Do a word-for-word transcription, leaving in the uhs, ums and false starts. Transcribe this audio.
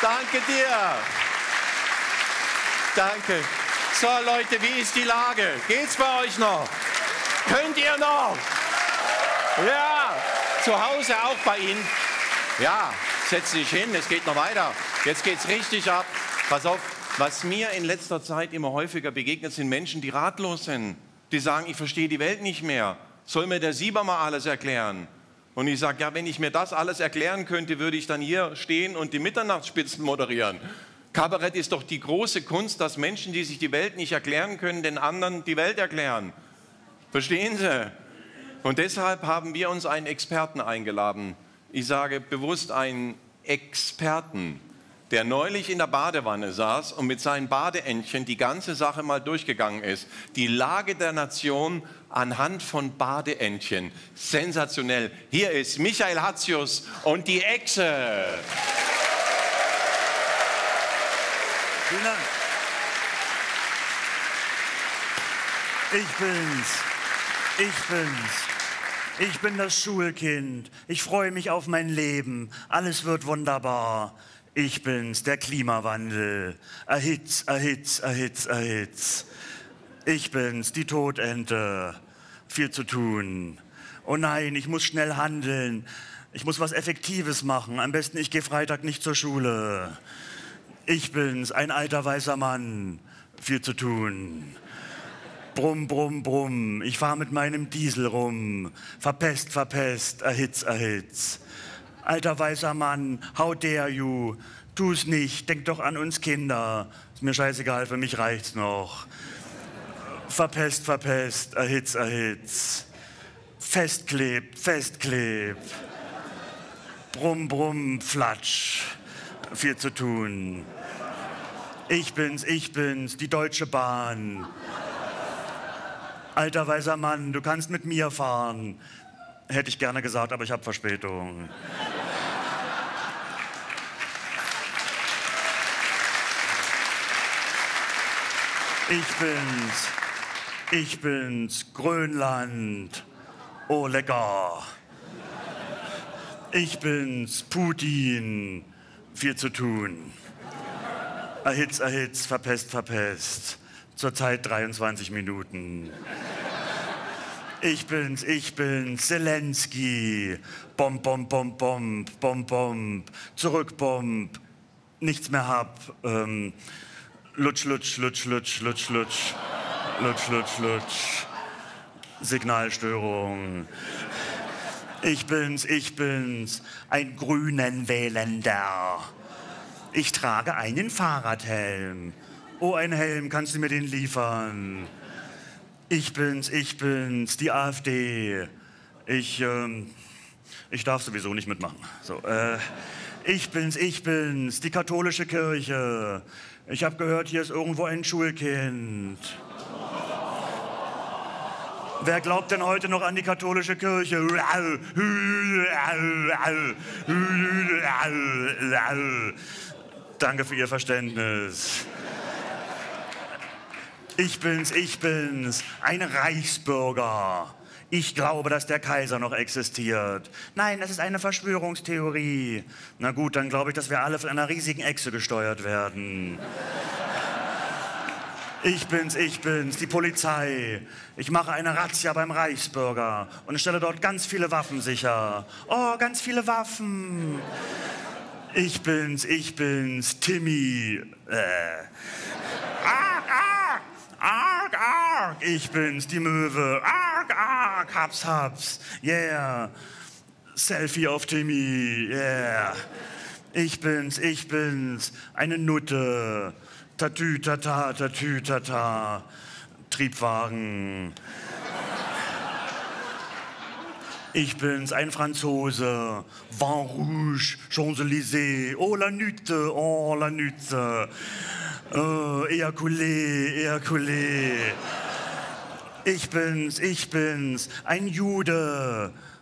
Danke dir. Danke. So, Leute, wie ist die Lage? Geht's bei euch noch? Könnt ihr noch? Ja, zu Hause auch bei Ihnen? Ja, setz dich hin, es geht noch weiter. Jetzt geht's richtig ab. Pass auf, was mir in letzter Zeit immer häufiger begegnet, sind Menschen, die ratlos sind. Die sagen, ich verstehe die Welt nicht mehr. Soll mir der Sieber mal alles erklären? Und ich sage, ja, wenn ich mir das alles erklären könnte, würde ich dann hier stehen und die Mitternachtsspitzen moderieren. Kabarett ist doch die große Kunst, dass Menschen, die sich die Welt nicht erklären können, den anderen die Welt erklären. Verstehen Sie? Und deshalb haben wir uns einen Experten eingeladen. Ich sage bewusst einen Experten, der neulich in der Badewanne saß und mit seinen Badeentchen die ganze Sache mal durchgegangen ist. Die Lage der Nation anhand von Badeentchen. Sensationell. Hier ist Michael Hatzius und die Echse. Vielen Dank. Ich bin's. Ich bin's. Ich bin das Schulkind. Ich freue mich auf mein Leben. Alles wird wunderbar. Ich bin's, der Klimawandel. Erhitz, erhitz, erhitz, erhitz. Ich bin's, die Todente. Viel zu tun. Oh nein, ich muss schnell handeln. Ich muss was Effektives machen. Am besten, ich gehe Freitag nicht zur Schule. Ich bin's, ein alter weißer Mann. Viel zu tun. Brumm, brumm, brumm. Ich fahr mit meinem Diesel rum. Verpest, verpest, erhitz, erhitz. Alter weißer Mann, how dare you? Tu's nicht, denk doch an uns Kinder. Ist mir scheißegal, für mich reicht's noch. Verpest, verpest, erhitz, erhitz. Festklebt, festklebt. Brumm, brumm, flatsch. Viel zu tun. Ich bin's, ich bin's, die Deutsche Bahn. Alter weißer Mann, du kannst mit mir fahren. Hätte ich gerne gesagt, aber ich habe Verspätung. Ich bin's, ich bin's, Grönland. Oh, lecker. Ich bin's, Putin. Viel zu tun. Erhitz, erhitz, verpest, verpest. Zurzeit dreiundzwanzig Minuten. Ich bin's, ich bin's, Zelensky. Bomb, bomb, bomb, bomb, bomb, bomb. Zurück, bomb. Nichts mehr hab. Ähm, lutsch, lutsch, lutsch, lutsch, lutsch, lutsch. Lutsch, lutsch, lutsch. Signalstörung. Ich bin's, ich bin's, ein Grünen Wählender. Ich trage einen Fahrradhelm. Oh, ein Helm, kannst du mir den liefern? Ich bin's, ich bin's, die AfD. Ich, ähm, ich darf sowieso nicht mitmachen. So, äh, ich bin's, ich bin's, die katholische Kirche. Ich habe gehört, hier ist irgendwo ein Schulkind. Wer glaubt denn heute noch an die katholische Kirche? Danke für Ihr Verständnis. Ich bin's, ich bin's, ein Reichsbürger. Ich glaube, dass der Kaiser noch existiert. Nein, das ist eine Verschwörungstheorie. Na gut, dann glaube ich, dass wir alle von einer riesigen Echse gesteuert werden. Ich bin's, ich bin's, die Polizei. Ich mache eine Razzia beim Reichsbürger und stelle dort ganz viele Waffen sicher. Oh, ganz viele Waffen. Ich bin's, ich bin's, Timmy. Äh. Arg, arg, arg, arg. Ich bin's, die Möwe. Arg, arg, haps, haps. Yeah. Selfie auf Timmy. Yeah. Ich bin's, ich bin's, eine Nutte. Tatü, tata, tatü, tata. Triebwagen. Ich bin's, ein Franzose. Vin Rouge, Champs-Élysées. Oh, la Nutte, oh, la Nutte. Oh, Ejakulé, Ejakulé. Ich bin's, ich bin's, ein Jude.